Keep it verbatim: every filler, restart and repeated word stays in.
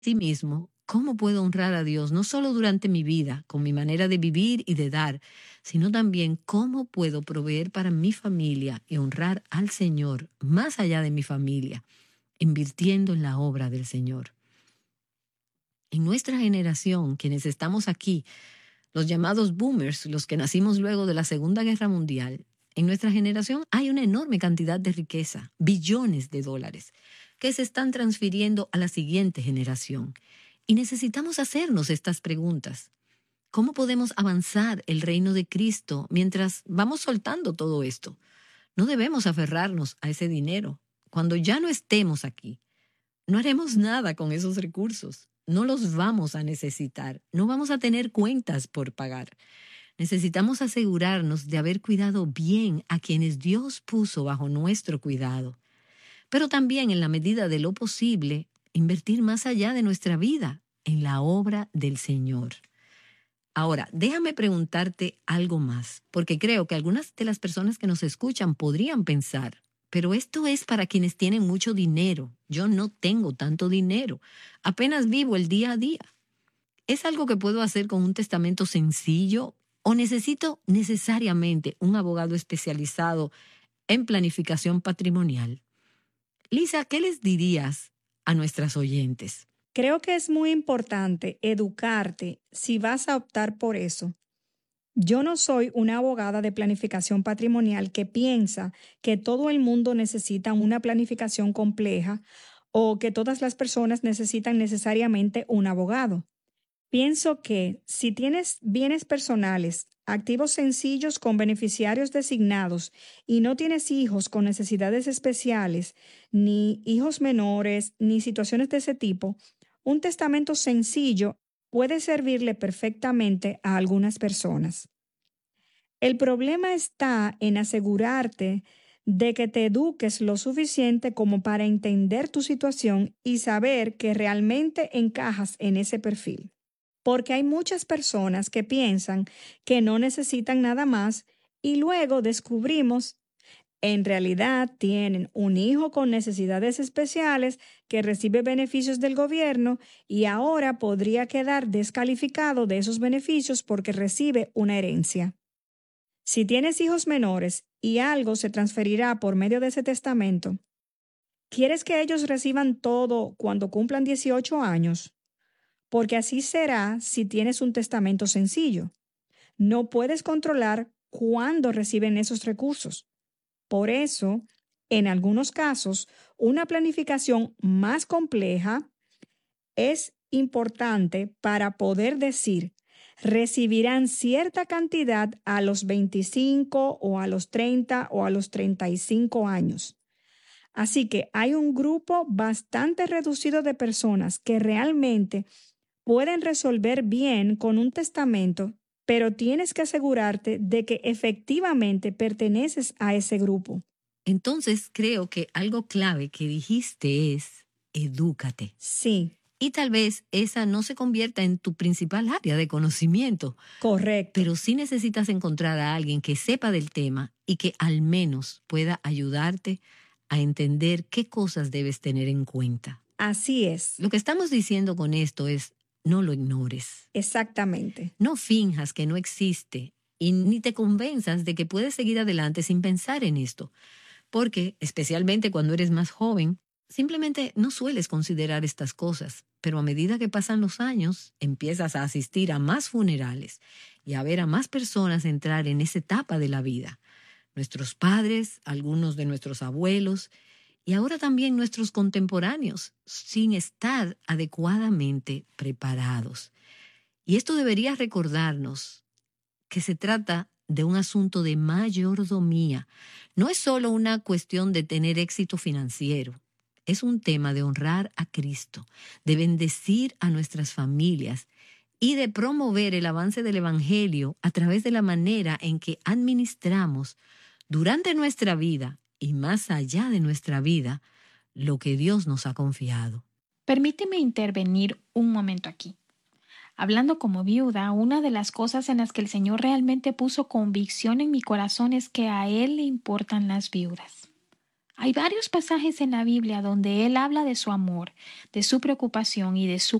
Sí mismo, ¿cómo puedo honrar a Dios no solo durante mi vida, con mi manera de vivir y de dar, sino también cómo puedo proveer para mi familia y honrar al Señor más allá de mi familia, invirtiendo en la obra del Señor? En nuestra generación, quienes estamos aquí, los llamados boomers, los que nacimos luego de la Segunda Guerra Mundial, en nuestra generación hay una enorme cantidad de riqueza, billones de dólares, que se están transfiriendo a la siguiente generación. Y necesitamos hacernos estas preguntas. ¿Cómo podemos avanzar el reino de Cristo mientras vamos soltando todo esto? No debemos aferrarnos a ese dinero. Cuando ya no estemos aquí, no haremos nada con esos recursos. No los vamos a necesitar. No vamos a tener cuentas por pagar. Necesitamos asegurarnos de haber cuidado bien a quienes Dios puso bajo nuestro cuidado, pero también en la medida de lo posible, invertir más allá de nuestra vida en la obra del Señor. Ahora, déjame preguntarte algo más, porque creo que algunas de las personas que nos escuchan podrían pensar, pero esto es para quienes tienen mucho dinero. Yo no tengo tanto dinero, apenas vivo el día a día. ¿Es algo que puedo hacer con un testamento sencillo o necesito necesariamente un abogado especializado en planificación patrimonial? Lisa, ¿qué les dirías a nuestras oyentes? Creo que es muy importante educarte si vas a optar por eso. Yo no soy una abogada de planificación patrimonial que piensa que todo el mundo necesita una planificación compleja o que todas las personas necesitan necesariamente un abogado. Pienso que si tienes bienes personales, activos sencillos con beneficiarios designados y no tienes hijos con necesidades especiales, ni hijos menores, ni situaciones de ese tipo, un testamento sencillo puede servirle perfectamente a algunas personas. El problema está en asegurarte de que te eduques lo suficiente como para entender tu situación y saber que realmente encajas en ese perfil. Porque hay muchas personas que piensan que no necesitan nada más y luego descubrimos en realidad tienen un hijo con necesidades especiales que recibe beneficios del gobierno y ahora podría quedar descalificado de esos beneficios porque recibe una herencia. Si tienes hijos menores y algo se transferirá por medio de ese testamento, ¿quieres que ellos reciban todo cuando cumplan dieciocho años? Porque así será si tienes un testamento sencillo. No puedes controlar cuándo reciben esos recursos. Por eso, en algunos casos, una planificación más compleja es importante para poder decir, recibirán cierta cantidad a los veinticinco o a los treinta o a los treinta y cinco años. Así que hay un grupo bastante reducido de personas que realmente pueden resolver bien con un testamento, pero tienes que asegurarte de que efectivamente perteneces a ese grupo. Entonces creo que algo clave que dijiste es edúcate. Sí, Y tal vez esa no se convierta en tu principal área de conocimiento, correcto. pero sí necesitas encontrar a alguien que sepa del tema y que al menos pueda ayudarte a entender qué cosas debes tener en cuenta. Así es, Lo que estamos diciendo con esto es, no lo ignores. exactamente. No finjas que no existe y ni te convenzas de que puedes seguir adelante sin pensar en esto, porque, especialmente cuando eres más joven, simplemente no sueles considerar estas cosas, pero a medida que pasan los años, empiezas a asistir a más funerales y a ver a más personas entrar en esa etapa de la vida. Nuestros padres, algunos de nuestros abuelos y ahora también nuestros contemporáneos, sin estar adecuadamente preparados. Y esto debería recordarnos que se trata de un asunto de mayordomía. No es solo una cuestión de tener éxito financiero. Es un tema de honrar a Cristo, de bendecir a nuestras familias y de promover el avance del Evangelio a través de la manera en que administramos durante nuestra vida y más allá de nuestra vida lo que Dios nos ha confiado. Permíteme intervenir un momento aquí. Hablando como viuda, una de las cosas en las que el Señor realmente puso convicción en mi corazón es que a Él le importan las viudas. Hay varios pasajes en la Biblia donde Él habla de su amor, de su preocupación y de su